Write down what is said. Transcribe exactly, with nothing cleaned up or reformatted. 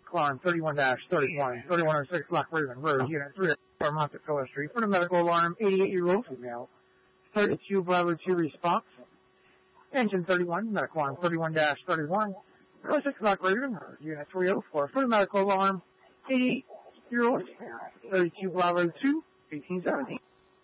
alarm thirty-one thirty-one, thirty-one oh six Black Raven Road, Unit three oh four, Monticello Street, for the medical alarm, eighty-eight-year-old female, thirty-two Bravo two response. Engine thirty-one, medical alarm thirty-one thirty-one, oh six Black Raven Road, Unit three oh four, for the medical alarm, eighty-eight-year-old female, thirty-two Bravo two, eighteen seventeen.